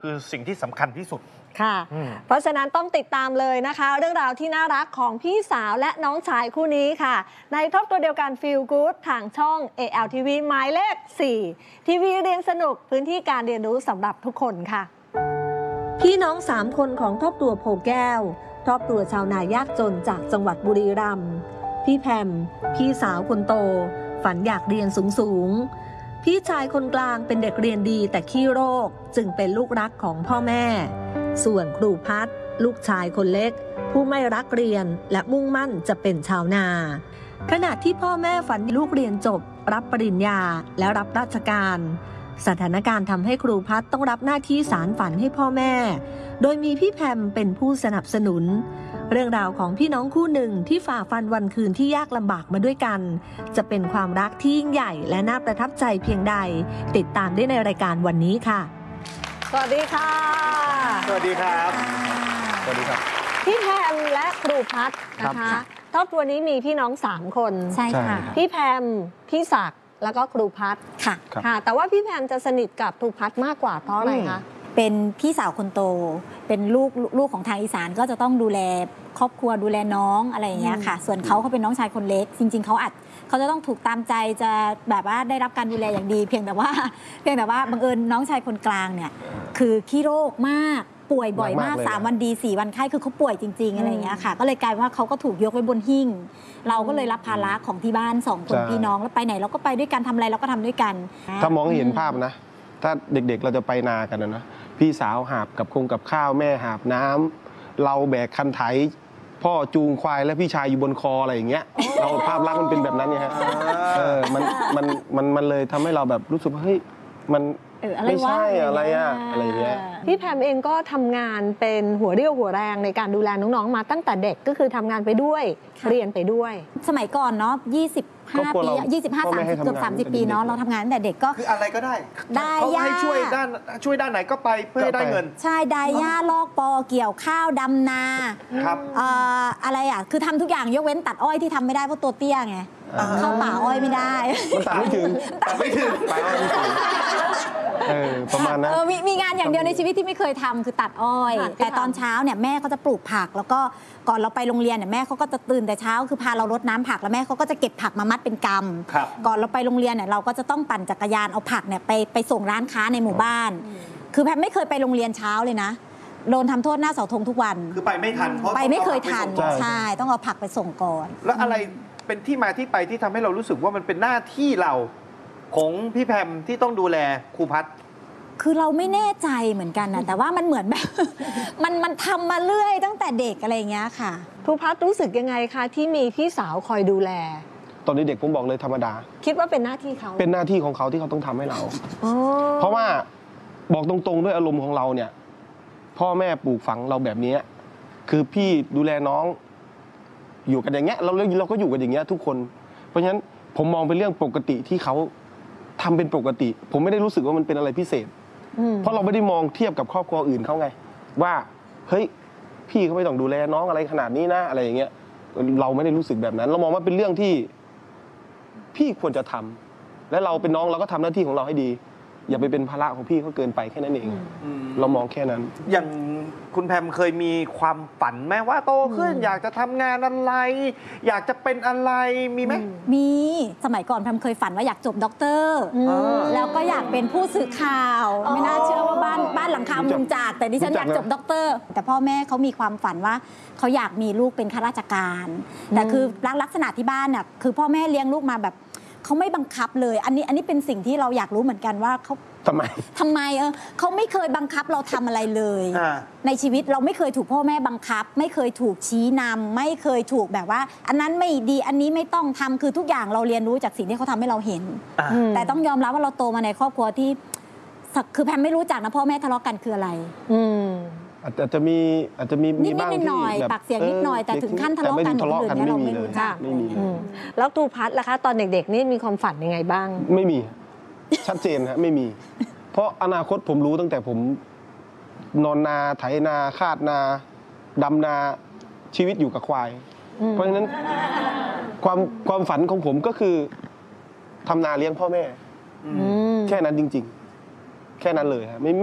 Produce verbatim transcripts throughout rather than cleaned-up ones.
คือสิ่งที่สำคัญที่สุดค่ะเพราะฉะนั้นต้องติดตามเลยนะคะเรื่องราวที่น่ารักของพี่สาวและน้องชายคู่นี้ค่ะในครอบครัวเดียวกัน Feel Good ทางช่อง เอ แอล ที วี หมายเลข สี่ ทีวีเรียนสนุกพื้นที่การเรียนรู้สำหรับทุกคนค่ะพี่น้องสามคนของครอบครัวโพแก้วครอบครัวชาวนายากจนจากจังหวัดบุรีรัมย์พี่แพมพี่สาวคนโตฝันอยากเรียนสูงๆพี่ชายคนกลางเป็นเด็กเรียนดีแต่ขี้โรคจึงเป็นลูกรักของพ่อแม่ส่วนครูพัฒน์ลูกชายคนเล็กผู้ไม่รักเรียนและมุ่งมั่นจะเป็นชาวนาขณะที่พ่อแม่ฝันลูกเรียนจบรับปริญญาและรับราชการสถานการณ์ทำให้ครูพัฒน์ต้องรับหน้าที่สานฝันให้พ่อแม่โดยมีพี่แพมเป็นผู้สนับสนุนเรื่องราวของพี่น้องคู่หนึ่งที่ฝ่าฟันวันคืนที่ยากลำบากมาด้วยกันจะเป็นความรักที่ยิ่งใหญ่และน่าประทับใจเพียงใดติดตามได้ในรายการวันนี้ค่ะสวัสดีค่ะสวัสดีครับสวัสดีครับพี่แพมและครูพัฒน์นะคะครอบครัวนี้มีพี่น้องสามคนใช่ค่ะพี่แพมพี่ศักดิ์แล้วก็ครูพัฒน์ค่ะค่ะแต่ว่าพี่แพมจะสนิทกับครูพัฒน์มากกว่าเพราะอะไรคะเป็นพี่สาวคนโตเป็นลูกลูกของทางอีสานก็จะต้องดูแลครอบครัวดูแลน้องอะไรอย่างเงี้ยค่ะส่วนเขาเขาเป็นน้องชายคนเล็กจริงๆเขาอาจเขาจะต้องถูกตามใจจะแบบว่าได้รับการดูแลอย่างดีเพียงแต่ว่าเพียงแต่ว่าบังเอิญน้องชายคนกลางเนี่ยคือขี้โรคมากป่วยบ่อยมากสามวันดีสี่วันไข้คือเขาป่วยจริงๆอะไรอย่างเงี้ยค่ะก็เลยกลายว่าเขาก็ถูกยกไว้บนหิ้งเราก็เลยรับภาระของที่บ้านสองคนพี่น้องแล้วไปไหนเราก็ไปด้วยกันทำอะไรเราก็ทำด้วยกันถ้ามองเห็นภาพนะถ้าเด็กๆเราจะไปนากันนะพี่สาวหาบกับคงกับข้าวแม่หาบน้ำเราแบกคันไถพ่อจูงควายและพี่ชายอยู่บนคออะไรอย่างเงี้ยเราภาพลักษณ์มันเป็นแบบนั้นไงฮะเออมันมันมันมันเลยทำให้เราแบบรู้สึกว่าเฮ้ยมันไม่ใช่อะไรอะอะไรเงี้ยพี่แพมเองก็ทำงานเป็นหัวเรี่ยวหัวแรงในการดูแลน้องๆมาตั้งแต่เด็กก็คือทำงานไปด้วยเรียนไปด้วยสมัยก่อนเนาะยี่สิบห้าปียี่สิบห้า สามสิบเกือบสามสิบปีเนาะเราทำงานตั้งแต่เด็กก็คืออะไรก็ได้ได้เขาให้ช่วยด้านช่วยด้านไหนก็ไปเพื่อให้ได้เงินใช่ได้หญ้าลอกปอเกี่ยวข้าวดำนาครับอะไรอ่ะคือทำทุกอย่างยกเว้นตัดอ้อยที่ทำไม่ได้เพราะตัวเตี้ยไงเข้าป่าอ้อยไม่ได้มันตัดไม่ถึงตัดไม่ถึงไปอ้อยไม่ถึงเออประมาณนั้นมีมีงานอย่างเดียวในชีวิตที่ไม่เคยทำคือตัดอ้อยแต่ตอนเช้าเนี่ยแม่เขาจะปลูกผักแล้วก็ก่อนเราไปโรงเรียนเนี่ยแม่เขาก็จะตื่นแต่เช้าคือพาเรารดน้ำผักแล้วแม่เขาก็จะเก็บผักมามัดเป็นกำก่อนเราไปโรงเรียนเนี่ยเราก็จะต้องปั่นจักรยานเอาผักเนี่ยไปไปส่งร้านค้าในหมู่บ้านคือแพมไม่เคยไปโรงเรียนเช้าเลยนะโดนทำโทษหน้าเสาธงทุกวันคือไปไม่ทันเพราะไปไม่เคยทันใช่ต้องเอาผักไปส่งก่อนแล้วอะไรเป็นที่มาที่ไปที่ทำให้เรารู้สึกว่ามันเป็นหน้าที่เราของพี่แพมที่ต้องดูแลครูพัฒน์คือเราไม่แน่ใจเหมือนกันนะแต่ว่ามันเหมือนแบบมันมันทำมาเรื่อยตั้งแต่เด็กอะไรอย่างเงี้ยค่ะครูพัฒน์รู้สึกยังไงคะที่มีพี่สาวคอยดูแลตอนนี้เด็กผมบอกเลยธรรมดาคิดว่าเป็นหน้าที่เขาเป็นหน้าที่ของเขาที่เขาต้องทำให้เราเพราะว่าบอกตรงๆด้วยอารมณ์ของเราเนี่ยพ่อแม่ปลูกฝังเราแบบนี้คือพี่ดูแลน้องอยู่กันอย่างเงี้ยเราเราก็อยู่กันอย่างเงี้ยทุกคนเพราะฉะนั้นผมมองเป็นเรื่องปกติที่เขาทำเป็นปกติผมไม่ได้รู้สึกว่ามันเป็นอะไรพิเศษเพราะเราไม่ได้มองเทียบกับครอบครัวอื่นเขาไงว่าเฮ้ยพี่เขาไม่ต้องดูแลน้องอะไรขนาดนี้นะอะไรอย่างเงี้ยเราไม่ได้รู้สึกแบบนั้นเรามองว่าเป็นเรื่องที่พี่ควรจะทำและเราเป็นน้องเราก็ทำหน้าที่ของเราให้ดีอย่าไปเป็นภาระของพี่เขาเกินไปแค่นั้นเองเรามองแค่นั้นอย่างคุณแพมเคยมีความฝันไหมว่าโตขึ้นอยากจะทำงานอะไรอยากจะเป็นอะไรมีไหมมีสมัยก่อนแพมเคยฝันว่าอยากจบด็อกเตอร์แล้วก็อยากเป็นผู้สื่อข่าวไม่น่าเชื่อว่าบ้านบ้านหลังคามุงจากแต่ดิฉันอยากจบด็อกเตอร์แต่พ่อแม่เขามีความฝันว่าเขาอยากมีลูกเป็นข้าราชการแต่คือลักษณะที่บ้านน่ะคือพ่อแม่เลี้ยงลูกมาแบบเขาไม่บังคับเลยอันนี้อันนี้เป็นสิ่งที่เราอยากรู้เหมือนกันว่าเขาทำไมทำไมเออเขาไม่เคยบังคับเราทำอะไรเลยในชีวิตเราไม่เคยถูกพ่อแม่บังคับไม่เคยถูกชี้นำไม่เคยถูกแบบว่าอันนั้นไม่ดีอันนี้ไม่ต้องทำคือทุกอย่างเราเรียนรู้จากสิ่งที่เขาทำให้เราเห็นแต่ต้องยอมรับว่าเราโตมาในครอบครัวที่คือแพมไม่รู้จักนะพ่อแม่ทะเลาะกันคืออะไรอาจจะมีอาจจะมีมีบ้างที่แบบปากเสียงนิดหน่อยแต่ถึงขั้นทะเลาะกันหรืออื่นเนี่ยเราไม่รู้จักไม่มีแล้วครูพัฒน์ล่ะคะตอนเด็กๆนี่มีความฝันยังไงบ้างไม่มีชัดเจนฮะไม่มีเพราะอนาคตผมรู้ตั้งแต่ผมนอนนาไถนาคาดนาดำนาชีวิตอยู่กับควายเพราะฉะนั้นความความฝันของผมก็คือทำนาเลี้ยงพ่อแม่แค่นั้นจริงๆแค่นั้นเลยฮะไม่ไม่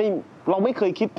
เราไม่เคยคิด